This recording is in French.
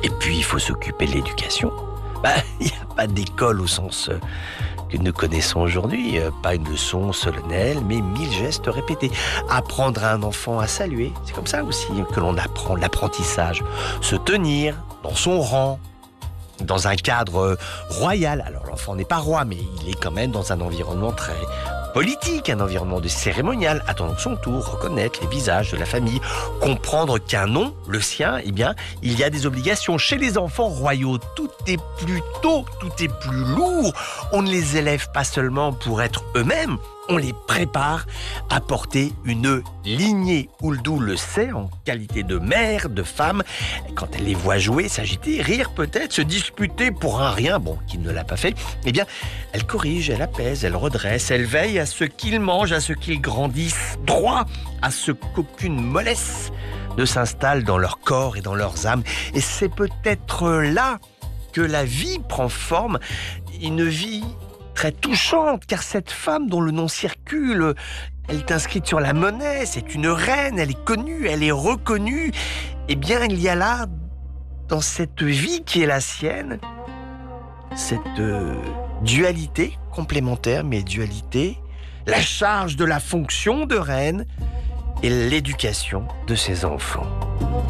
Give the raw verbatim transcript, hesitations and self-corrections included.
Et puis, il faut s'occuper de l'éducation. Bah, il n'y a pas d'école au sens euh, que nous connaissons aujourd'hui. Euh, pas une leçon solennelle, mais mille gestes répétés. Apprendre à un enfant à saluer, c'est comme ça aussi que l'on apprend l'apprentissage. Se tenir dans son rang, dans un cadre euh, royal. Alors l'enfant n'est pas roi, mais il est quand même dans un environnement très politique, un environnement de cérémonial, attendre son tour, reconnaître les visages de la famille, comprendre qu'un nom, le sien, eh bien, il y a des obligations. Chez les enfants royaux, tout est plus tôt, tout est plus lourd. On ne les élève pas seulement pour être eux-mêmes, on les prépare à porter une lignée. Ouldou le sait, en qualité de mère, de femme, quand elle les voit jouer, s'agiter, rire peut-être, se disputer pour un rien, bon, qui ne l'a pas fait, eh bien, elle corrige, elle apaise, elle redresse, elle veille à ce qu'ils mangent, à ce qu'ils grandissent droit, à ce qu'aucune mollesse ne s'installe dans leur corps et dans leurs âmes. Et c'est peut-être là que la vie prend forme, une vie très touchante, car cette femme dont le nom circule, elle est inscrite sur la monnaie, c'est une reine, elle est connue, elle est reconnue. Eh bien, il y a là, dans cette vie qui est la sienne, cette euh, dualité complémentaire, mais dualité, la charge de la fonction de reine et l'éducation de ses enfants.